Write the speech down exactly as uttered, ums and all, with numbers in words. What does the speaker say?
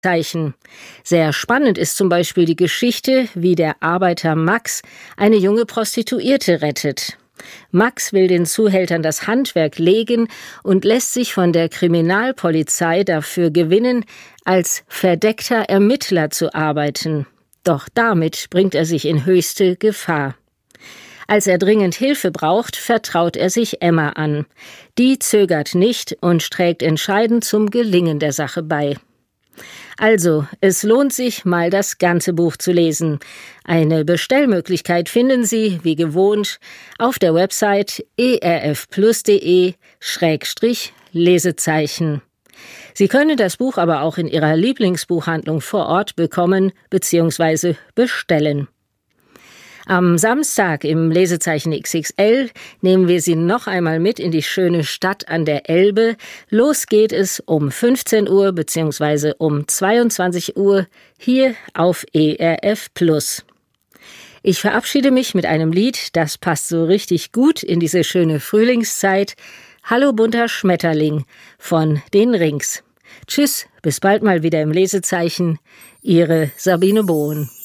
Zeichen. Sehr spannend ist zum Beispiel die Geschichte, wie der Arbeiter Max eine junge Prostituierte rettet. Max will den Zuhältern das Handwerk legen und lässt sich von der Kriminalpolizei dafür gewinnen, als verdeckter Ermittler zu arbeiten. Doch damit bringt er sich in höchste Gefahr. Als er dringend Hilfe braucht, vertraut er sich Emma an. Die zögert nicht und trägt entscheidend zum Gelingen der Sache bei. Also, es lohnt sich, mal das ganze Buch zu lesen. Eine Bestellmöglichkeit finden Sie, wie gewohnt, auf der Website erfplus.de Schrägstrich Lesezeichen. Sie können das Buch aber auch in Ihrer Lieblingsbuchhandlung vor Ort bekommen bzw. bestellen. Am Samstag im Lesezeichen X X L nehmen wir Sie noch einmal mit in die schöne Stadt an der Elbe. Los geht es um fünfzehn Uhr bzw. um zweiundzwanzig Uhr hier auf E R F Plus. Ich verabschiede mich mit einem Lied, das passt so richtig gut in diese schöne Frühlingszeit. Hallo bunter Schmetterling von den Rings. Tschüss, bis bald mal wieder im Lesezeichen. Ihre Sabine Bohn.